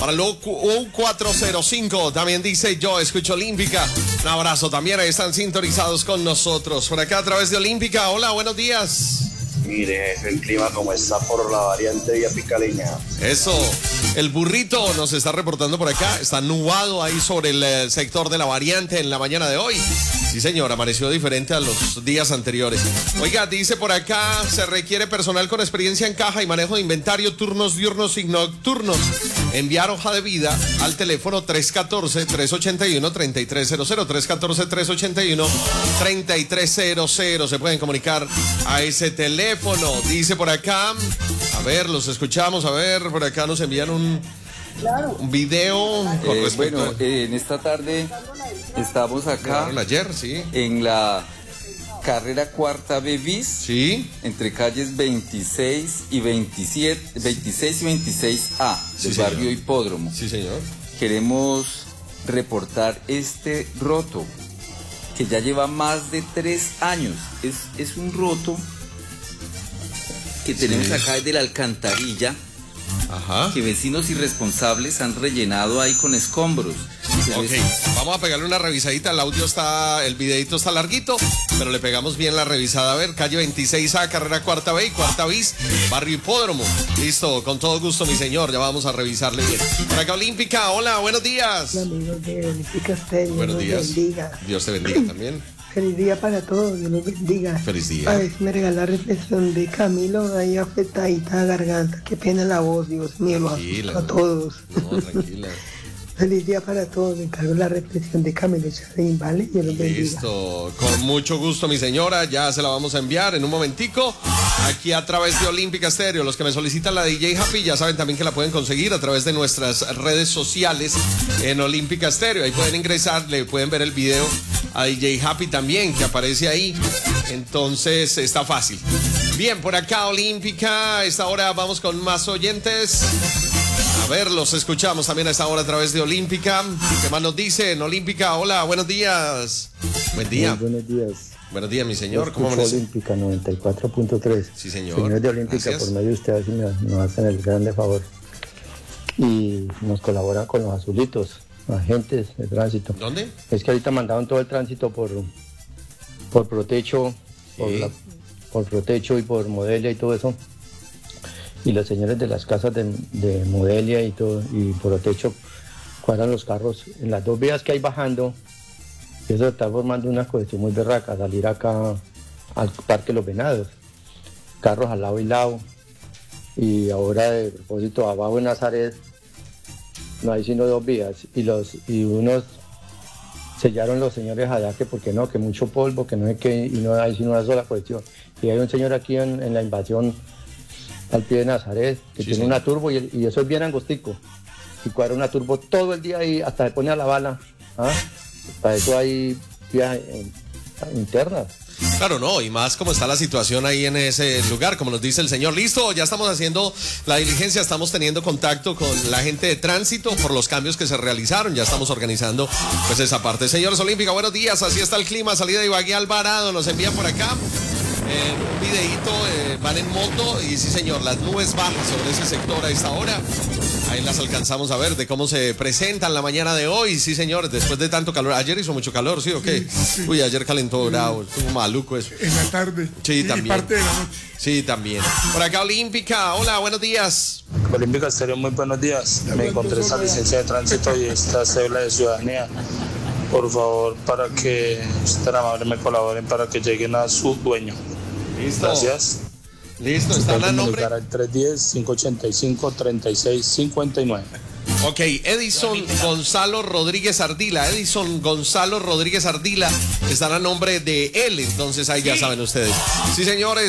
Para el U405 también dice yo escucho Olímpica. Un abrazo también, ahí están sintonizados con nosotros. Por acá a través de Olímpica. Hola, buenos días. Mire, el clima como está por la variante Vía Picaleña. Eso, el burrito nos está reportando por acá. Está nubado ahí sobre el sector de la variante en la mañana de hoy. Sí, señor, amaneció diferente a los días anteriores. Oiga, dice por acá, se requiere personal con experiencia en caja y manejo de inventario, turnos diurnos y nocturnos. Enviar hoja de vida al teléfono 314-381-3300, 381-3300. Se pueden comunicar a ese teléfono. Dice por acá, a ver, los escuchamos, a ver, por acá nos envían un video con respecto. Bueno, en esta tarde estamos acá ayer, sí, en la carrera cuarta B bis, sí, entre calles 26 y 27, 26 y 26A del sí, barrio señor. Hipódromo. Sí, señor. Queremos reportar este roto que ya lleva más de 3 años. Es un roto que tenemos acá desde la alcantarilla. Ajá. Que vecinos irresponsables han rellenado ahí con escombros. Ok, vamos a pegarle una revisadita. El audio está, el videito está larguito, pero le pegamos bien la revisada. A ver, calle 26A, carrera cuarta B y cuarta bis, barrio Hipódromo. Listo, con todo gusto, mi señor. Ya vamos a revisarle bien. Por acá, Olímpica. Hola, buenos días. Hola, amigos de Olímpica Estéreo. Buenos días. Bendiga. Dios te bendiga también. Feliz día para todos, Dios los bendiga. Feliz día. A ver si me regala la reflexión de Camilo, ahí afectadita la garganta. Qué pena la voz, Dios mío, los asusto a todos. No, tranquila. Feliz día para todos, me encargo la reflexión de Camilo Charín, ¿vale? Dios los bendiga. Listo, con mucho gusto, mi señora, ya se la vamos a enviar en un momentico, aquí a través de Olímpica Estéreo. Los que me solicitan la DJ Happy ya saben también que la pueden conseguir a través de nuestras redes sociales en Olímpica Estéreo. Ahí pueden ingresar, le pueden ver el video a DJ Happy también, que aparece ahí. Entonces está fácil. Bien, por acá Olímpica, a esta hora vamos con más oyentes. A ver, los escuchamos también a esta hora a través de Olímpica. ¿Qué más nos dicen? Olímpica, hola, buenos días. Buen día. Muy buenos días. Buenos días, mi señor. ¿Cómo amanece? amanece? Olímpica 94.3. Sí, señor. Señores de Olímpica, Gracias. por medio de ustedes nos hacen el grande favor. Y nos colaboran con los azulitos, agentes de tránsito. ¿Dónde? Es que ahorita mandaron todo el tránsito por Protecho, Sí. por Protecho y por Modelia y todo eso. Y los señores de las casas de Modelia y todo, y Protecho, cuadran los carros en las dos vías que hay bajando. Y eso está formando una cuestión muy berraca, salir acá al Parque Los Venados. Carros al lado y lado. Y ahora, de propósito, abajo en Nazaret no hay sino dos vías. Y unos sellaron los señores allá que porque no, que mucho polvo, que no hay que, y no hay sino una sola cuestión. Y hay un señor aquí en la invasión al pie de Nazaret que Sí, tiene sí. una turbo y eso es bien angostico. Y cuadra una turbo todo el día y hasta se pone a la bala. ¿Ah? Para eso hay vías internas. Claro, no, y más como está la situación ahí en ese lugar, como nos dice el señor. Listo, ya estamos haciendo la diligencia, estamos teniendo contacto con la gente de tránsito por los cambios que se realizaron, ya estamos organizando pues esa parte. Señores Olímpica, buenos días, así está el clima, salida de Ibagué Alvarado, nos envían por acá un videíto, van en moto y sí señor, las nubes bajas sobre ese sector a esta hora. Ahí las alcanzamos a ver de cómo se presentan la mañana de hoy. Sí, señor, después de tanto calor. Ayer hizo mucho calor, ¿sí o qué? Sí. Uy, ayer calentó bravo, estuvo maluco eso. En la tarde. Sí, y también. parte de la noche. Sí, también. Por acá, Olímpica. Hola, buenos días. Olímpica Estéreo, muy buenos días. Me encontré esta licencia de tránsito y esta cédula de ciudadanía. Por favor, para que tan amable me colaboren para que lleguen a su dueño. Listo. Gracias. Listo, ¿está el nombre? Al 310-585-3659. Ok, Edison Gonzalo Rodríguez Ardila. Edison Gonzalo Rodríguez Ardila estará a nombre de él. Entonces ahí ya saben ustedes. Sí, señores.